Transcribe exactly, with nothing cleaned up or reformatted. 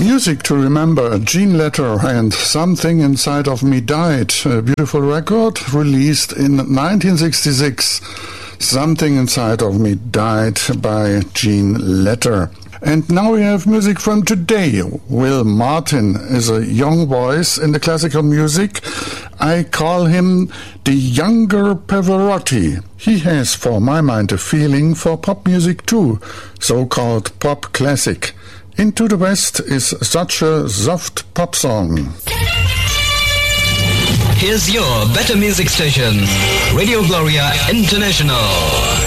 Music to Remember, Jean Letter and Something Inside of Me Died. A beautiful record released in nineteen sixty-six. Something Inside of Me Died by Jean Letter. And now we have music from today. Will Martin is a young voice in the classical music. I call him the younger Pavarotti. He has, for my mind, a feeling for pop music too, so-called pop classic. Into the West is such a soft pop song. Here's your better music station, Radio Gloria International.